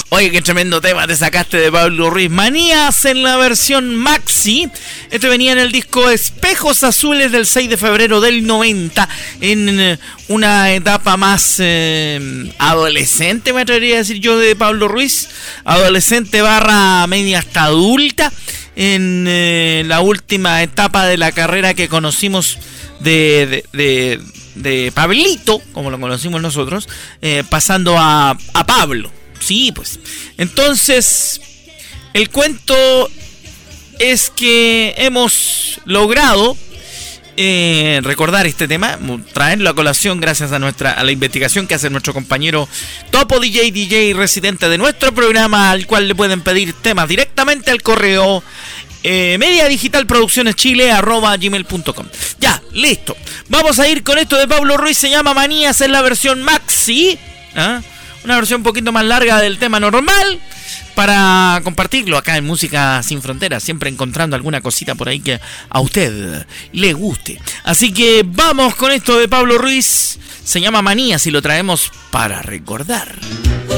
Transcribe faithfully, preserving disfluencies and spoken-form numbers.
Oye, qué tremendo tema te sacaste de Pablo Ruiz. Manías en la versión maxi. Este venía en el disco Espejos Azules del seis de febrero del noventa. En una etapa más eh, adolescente, me atrevería a decir yo, de Pablo Ruiz. Adolescente barra media hasta adulta. En eh, la última etapa de la carrera que conocimos de... de, de, de Pablito, como lo conocimos nosotros, eh, pasando a, a Pablo. Sí, pues. Entonces, el cuento es que hemos logrado eh, recordar este tema, traerlo a colación gracias a nuestra a la investigación que hace nuestro compañero Topo D J, D J residente de nuestro programa, al cual le pueden pedir temas directamente al correo eh, media digital producciones chile arroba gmail punto com. Ya, listo. Vamos a ir con esto de Pablo Ruiz, se llama Manías, en la versión maxi, ¿ah? Una versión un poquito más larga del tema normal, para compartirlo acá en Música Sin Fronteras, siempre encontrando alguna cosita por ahí que a usted le guste. Así que vamos con esto de Pablo Ruiz, se llama Manías y lo traemos para recordar.